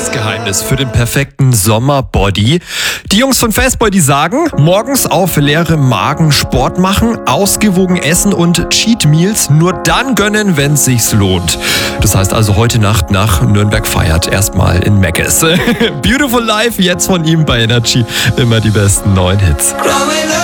Geheimnis für den perfekten Sommerbody. Die Jungs von Fastboy, die sagen, morgens auf leerem Magen Sport machen, ausgewogen essen und Cheat Meals nur dann gönnen, wenn es sich lohnt. Das heißt also heute Nacht nach Nürnberg feiert erstmal in Mc's. Beautiful Life, jetzt von ihm bei Energy. Immer die besten neuen Hits.